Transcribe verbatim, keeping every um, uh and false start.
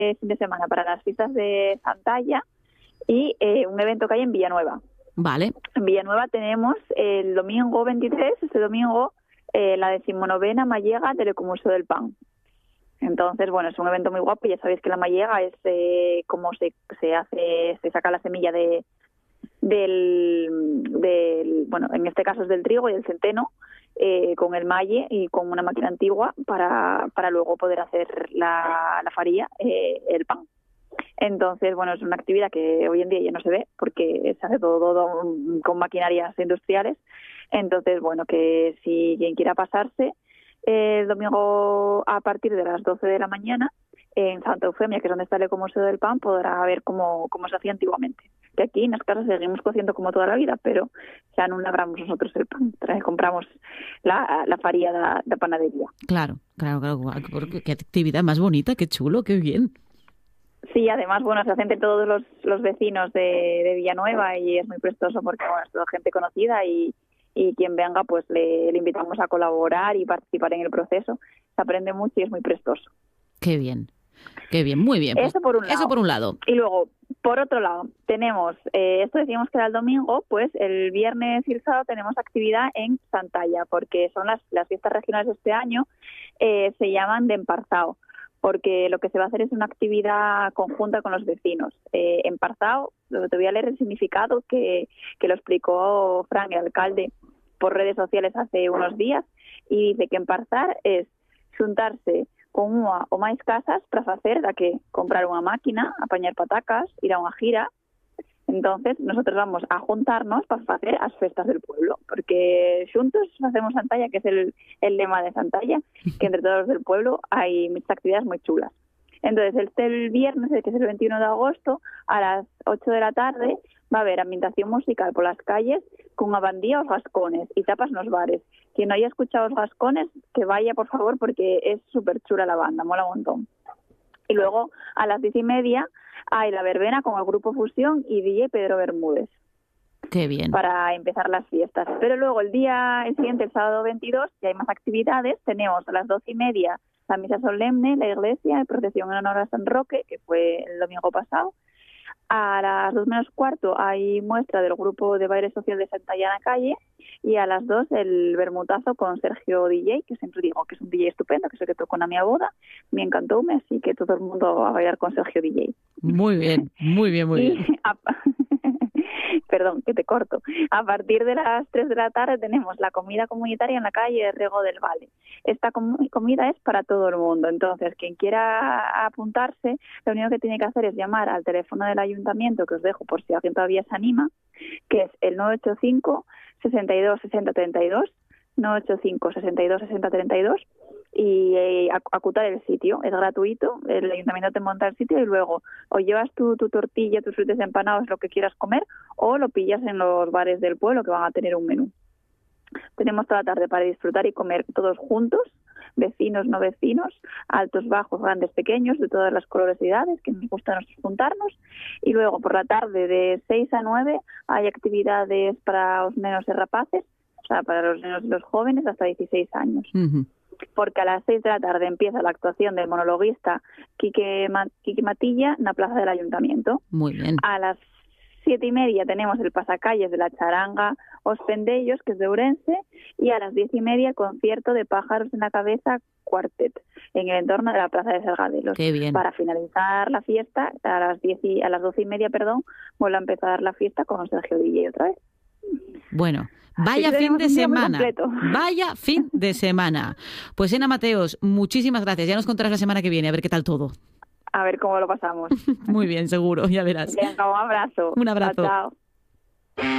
fin de semana para las fiestas de Santalla y eh, un evento que hay en Villanueva. Vale. En Villanueva tenemos el domingo veintitrés, este domingo, eh, la decimonovena Mallega del Ecomuseo del Pan. Entonces, bueno, es un evento muy guapo. Ya sabéis que la mallega es eh, como se, se hace, se saca la semilla de del, del, bueno, en este caso es del trigo y del centeno, eh, con el malle y con una máquina antigua para, para luego poder hacer la, la farina, eh, el pan. Entonces, bueno, es una actividad que hoy en día ya no se ve porque se hace todo, todo con maquinarias industriales. Entonces, bueno, que si quien quiera pasarse, el domingo a partir de las doce de la mañana en Santa Eufemia, que es donde está el Ecomuseo del Pan, podrá ver cómo, cómo se hacía antiguamente. Que aquí en las casas seguimos cociendo como toda la vida, pero ya no labramos nosotros el pan, compramos la, la farina de, de panadería. Claro, claro, claro. Qué actividad más bonita, qué chulo, qué bien. Sí, además, bueno, se hace entre todos los, los vecinos de, de Villanueva y es muy prestoso porque, bueno, es toda gente conocida y y quien venga pues le, le invitamos a colaborar y participar en el proceso. Se aprende mucho y es muy prestoso. Qué bien, qué bien, muy bien. Pues eso por un lado. Eso por un lado. Y luego, por otro lado, tenemos, eh, esto decíamos que era el domingo, pues el viernes y el sábado tenemos actividad en Santalla, porque son las, las fiestas regionales de este año, eh, se llaman de Emparzao, porque lo que se va a hacer es una actividad conjunta con los vecinos. Eh, Emparzao, te voy a leer el significado que, que lo explicó Fran, el alcalde, por redes sociales hace unos días, y dice que emparzar es xuntarse con unha ou máis casas para facer da que comprar unha máquina, apañar patacas, ir a unha gira. Entonces, nosotros vamos a juntarnos para hacer as festas del pueblo, porque xuntos hacemos Santalla, que es el, el lema de Santalla, que entre todos los del pueblo hay muchas actividades muy chulas. Entonces, este el viernes, que es el veintiuno de agosto, a las ocho de la tarde, va a haber ambientación musical por las calles con una bandía os gascones y tapas nos bares. Quien no haya escuchado los gascones, que vaya, por favor, porque es súper chula la banda, mola un montón. Y luego, a las diez y media, hay la verbena con el grupo Fusión y D J Pedro Bermúdez. Qué bien. Para empezar las fiestas. Pero luego, el día siguiente, el sábado veintidós, ya hay más actividades. Tenemos a las doce y media la misa solemne, la iglesia, procesión en honor a San Roque, que fue el domingo pasado. A las dos menos cuarto hay muestra del grupo de baile social de Santalla en la calle y a las dos el bermutazo con Sergio D J, que siempre digo que es un D J estupendo, que es el que tocó en mi boda, me encantó, así que todo el mundo a bailar con Sergio D J. Muy bien, muy bien, muy y bien. A... Perdón, que te corto. A partir de las tres de la tarde tenemos la comida comunitaria en la calle de Rego del Valle. Esta com- comida es para todo el mundo, entonces quien quiera apuntarse, lo único que tiene que hacer es llamar al teléfono del ayuntamiento, que os dejo por si alguien todavía se anima, que es el nueve ocho cinco, sesenta y dos, sesenta, treinta y dos, nueve ocho cinco, sesenta y dos, sesenta, treinta y dos, y eh, acutar el sitio, es gratuito, el ayuntamiento te monta el sitio y luego o llevas tu, tu tortilla, tus frutos empanados, lo que quieras comer, o lo pillas en los bares del pueblo que van a tener un menú. Tenemos toda la tarde para disfrutar y comer todos juntos, vecinos, no vecinos, altos, bajos, grandes, pequeños, de todas las colorosidades, que nos gusta nosotros juntarnos. Y luego por la tarde de seis a nueve hay actividades para los nenos y rapaces, o sea, para los nenos y los jóvenes hasta dieciséis años. Uh-huh. Porque a las seis de la tarde empieza la actuación del monologuista Quique, Ma- Quique Matilla en la plaza del ayuntamiento. Muy bien. A las siete y media tenemos el pasacalles de la charanga Os Pendellos, que es de Ourense, y a las diez y media concierto de Pájaros en la Cabeza Cuartet en el entorno de la plaza de Salgadelos. Qué bien. Para finalizar la fiesta, a las diez y, a las doce y media, perdón, vuelve a empezar la fiesta con Sergio D J otra vez. Bueno, vaya fin de semana. Vaya fin de semana. Pues Ena Mateos, muchísimas gracias. Ya nos contarás la semana que viene, a ver qué tal todo. A ver cómo lo pasamos. Muy bien, seguro, ya verás. Venga, un abrazo. Un abrazo. Chao, chao.